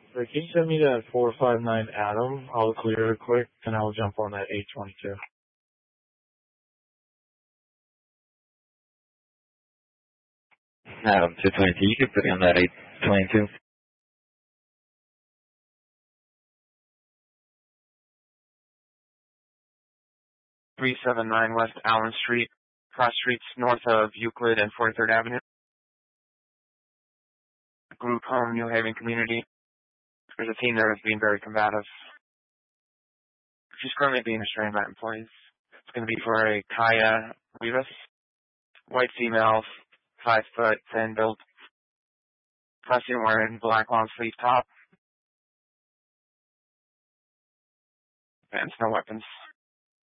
So can you send me that 459 Adam? I'll clear it quick, and I'll jump on that 822. Adam 222, you can put me on that 822. 379 West Allen Street, cross streets north of Euclid and 43rd Avenue. Group home, New Haven community. There's a team there that's being very combative. She's currently being restrained by employees. It's going to be for a Kaya Rivas, white female, 5 foot, thin build, costume wearing black long sleeve top, and no weapons.